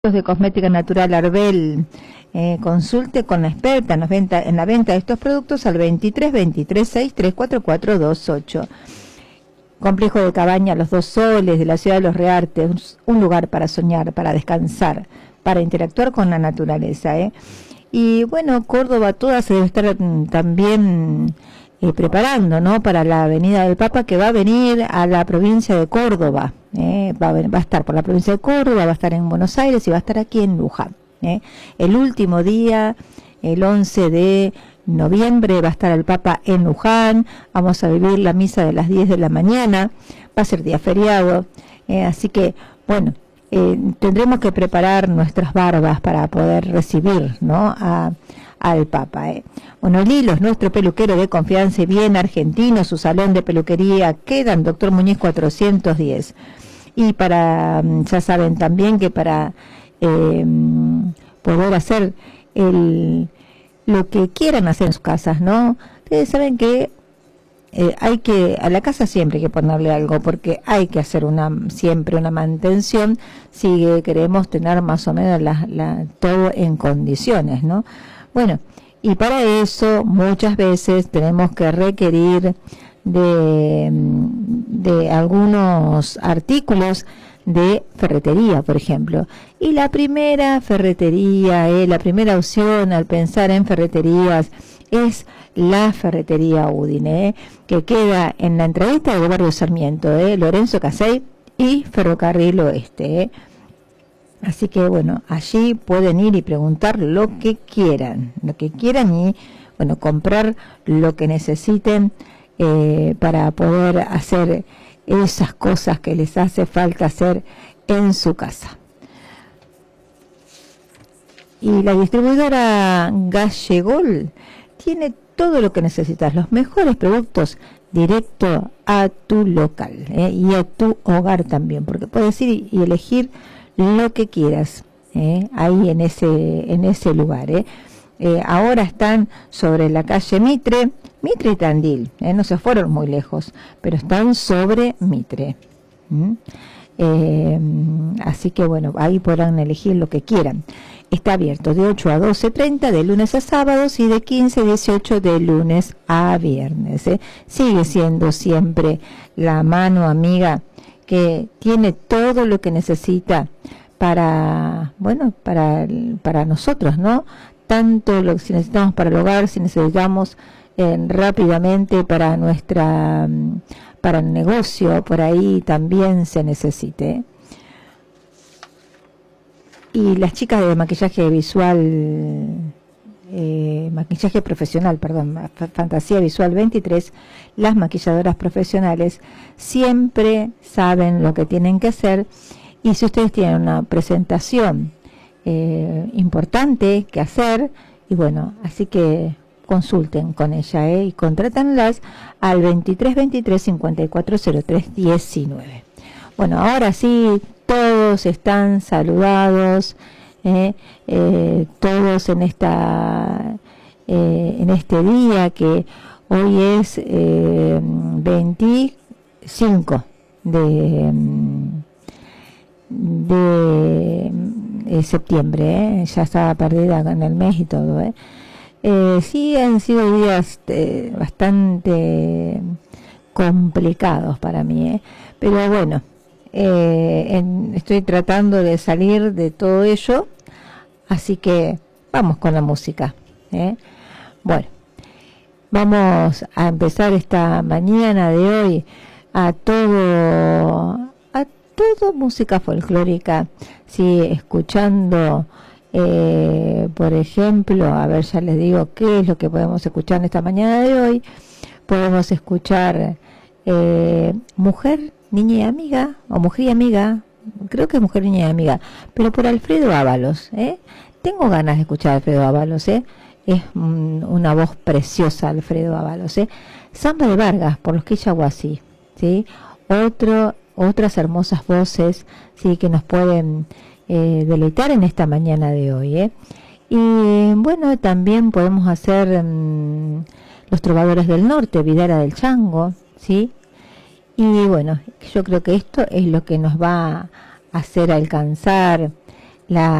de cosmética natural Arbel. Consulte con la experta en la venta de estos productos al 23 23 63 44 28. Complejo de Cabaña Los Dos Soles de la ciudad de Los Reartes, un lugar para soñar, para descansar, para interactuar con la naturaleza. Y bueno, Córdoba toda se debe estar también preparando, ¿no?, para la Avenida del Papa, que va a venir a la provincia de Córdoba. Va a estar por la provincia de Córdoba, va a estar en Buenos Aires y va a estar aquí en Luján. El último día, el 11 de noviembre, va a estar el Papa en Luján. Vamos a vivir la misa de las 10 de la mañana, va a ser día feriado, así que bueno, tendremos que preparar nuestras barbas para poder recibir, ¿no?, al Papa. Bueno, Lilos, nuestro peluquero de confianza y bien argentino, su salón de peluquería queda en Doctor Muñiz 410. Y para, ya saben también que para poder hacer lo que quieran hacer en sus casas, ¿no? Ustedes saben que a la casa siempre hay que ponerle algo, porque hay que hacer siempre una mantención si queremos tener más o menos todo en condiciones, ¿no? Bueno, y para eso muchas veces tenemos que requerir de algunos artículos de ferretería, por ejemplo. Y la primera ferretería, la primera opción al pensar en ferreterías es la ferretería Udine, que queda en la entradita del barrio Sarmiento, Lorenzo Casey y Ferrocarril Oeste. Así que bueno, allí pueden ir y preguntar lo que quieran y bueno, comprar lo que necesiten para poder hacer esas cosas que les hace falta hacer en su casa. Y la distribuidora Gallegol tiene todo lo que necesitas, los mejores productos directo a tu local y a tu hogar también, porque puedes ir y elegir lo que quieras ahí en ese lugar. Ahora están sobre la calle Mitre y Tandil, no se fueron muy lejos, pero están sobre Mitre. Así que bueno, ahí podrán elegir lo que quieran. Está abierto de 8 a 12:30 de lunes a sábados y de 15 a 18 de lunes a viernes. Sigue siendo siempre la mano amiga que tiene todo lo que necesita para nosotros, ¿no? Tanto lo que si necesitamos para el hogar, si necesitamos rápidamente para el negocio, por ahí también se necesite. Y las chicas de maquillaje visual, maquillaje profesional, perdón, Fantasía Visual 23, las maquilladoras profesionales siempre saben lo que tienen que hacer. Y si ustedes tienen una presentación importante que hacer, y bueno, así que consulten con ella y contrátanlas al 23 23 54 03 19. Bueno, ahora sí, todos están saludados, todos en este día que hoy es 25 de septiembre, ya estaba perdida en el mes y todo. Sí, han sido días bastante complicados para mí, pero bueno, estoy tratando de salir de todo ello, así que vamos con la música. Bueno, vamos a empezar esta mañana de hoy a todo música folclórica, sí, escuchando por ejemplo, a ver, ya les digo qué es lo que podemos escuchar en esta mañana de hoy. Podemos escuchar Mujer, Niña y Amiga, o Mujer y Amiga, creo que es Mujer, Niña y Amiga, pero por Alfredo Ábalos. Tengo ganas de escuchar a Alfredo Ábalos, es una voz preciosa Alfredo Ábalos. Samba de Vargas por los Quichahuasí, ¿sí? Otras hermosas voces, sí, que nos pueden deleitar en esta mañana de hoy. Y bueno, también podemos hacer Los Trovadores del Norte, Vidara del Chango, ¿sí? Y bueno, yo creo que esto es lo que nos va a hacer alcanzar la